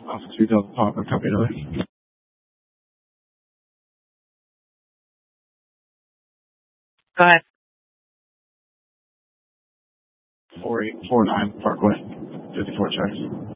Alpha 3 Delta Papa, copy another. 4849 Parkway, 54 checks.